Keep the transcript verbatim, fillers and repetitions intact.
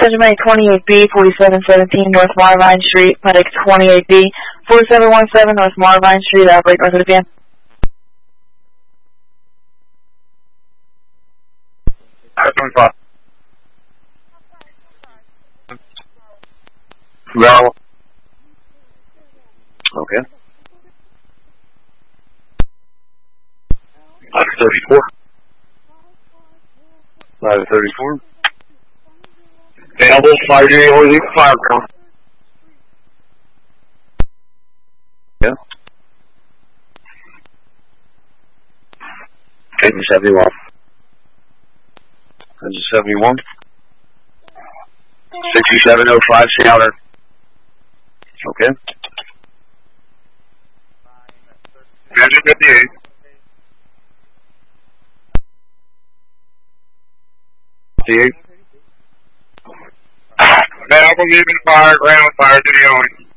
Engine Medic twenty-eight B, forty-seven seventeen North Marvine Street, Medic twenty-eight B, forty-seven seventeen North Marvine Street, operate north of the P M. five twenty-five. Well. Okay. five thirty-four. five thirty-four. Available, fire duty, or leave fire ground. Yeah. Engine seventy-one. Engine seventy-one. sixty-seven oh five, Souter. Okay. Engine fifty-eight. fifty-eight. Now we're leaving fire ground, fire duty only.